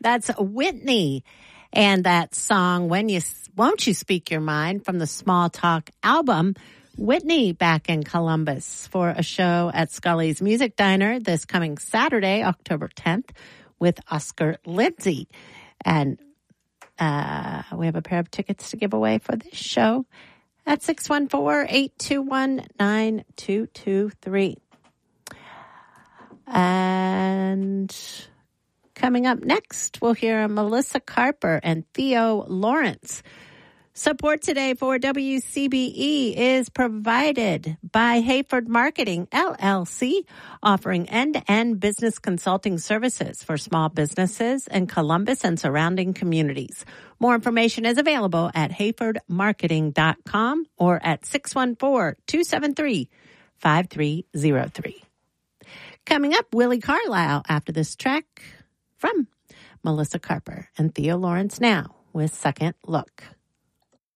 That's Whitney. And that song, Won't You Speak Your Mind, from the Small Talk album. Whitney back in Columbus for a show at Scully's Music Diner this coming Saturday, October 10th, with Oscar Lindsay. And we have a pair of tickets to give away for this show at 614-821-9223. And coming up next, we'll hear Melissa Carper and Theo Lawrence. Support today for WCBE is provided by Hayford Marketing, LLC, offering end-to-end business consulting services for small businesses in Columbus and surrounding communities. More information is available at hayfordmarketing.com or at 614-273-5303. Coming up, Willie Carlisle after this track from Melissa Carper and Theo Lawrence now with Second Look.